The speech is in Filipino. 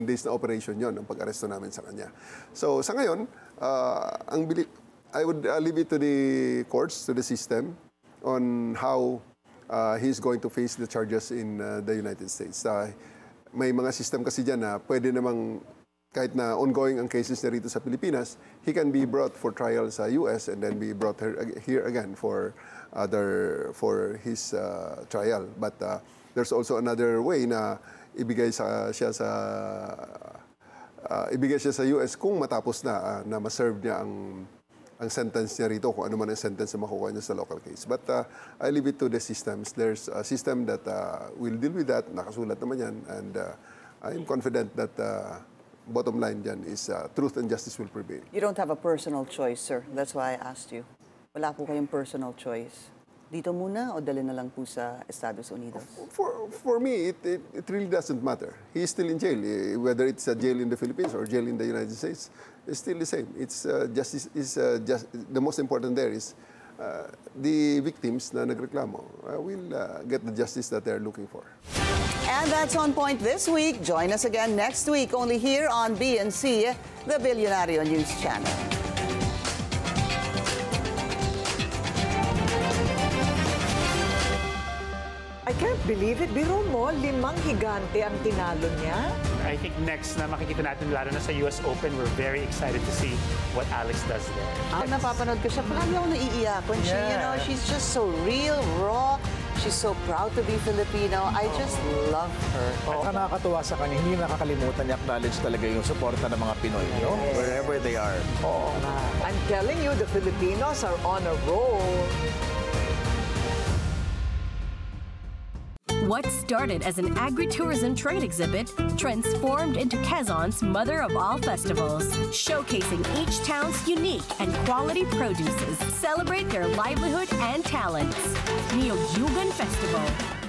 days na operation yon ang pag-aresto namin sa kanya. So sa ngayon, I would leave it to the courts, to the system, on how he's going to face the charges in the United States. May mga system kasi dyan na pwede namang, kahit na ongoing ang cases na rito sa Pilipinas, he can be brought for trial sa US and then be brought here again for his trial. But there's also another way na ibigay siya sa US kung matapos na ma-serve niya ang sentence niya rito, kung ano man ang sentence na makukuha niya sa local case. But I leave it to the systems. There's a system that will deal with that. Nakasulat naman yan. And I'm confident that bottom line dyan is truth and justice will prevail. You don't have a personal choice, sir. That's why I asked you. Wala po kayong personal choice. Dito muna o dali na lang po sa Estados Unidos? For me, it really doesn't matter. He is still in jail. Whether it's a jail in the Philippines or jail in the United States, it's still the same. It's justice is just the most important there is the victims na nagreklamo will get the justice that they're looking for. And that's On Point this week. Join us again next week, only here on BNC, the Billionario News Channel. I can't believe it. Biro mo, 5 higante ang tinalo niya. I think next na makikita natin, lalo na sa US Open, we're very excited to see what Alex does there. Napapanood ko siya, palagi ako naiiyakan. She's just so real, raw. She's so proud to be Filipino. I just love her. At nakakatuwa sa kanya, hindi nakakalimutan niya acknowledge talaga yung suporta ng mga Pinoy, no? Wherever they are. I'm telling you, the Filipinos are on a roll. What started as an agritourism trade exhibit transformed into Quezon's mother of all festivals, showcasing each town's unique and quality produces. Celebrate their livelihood and talents. Niyog-Yugan Festival.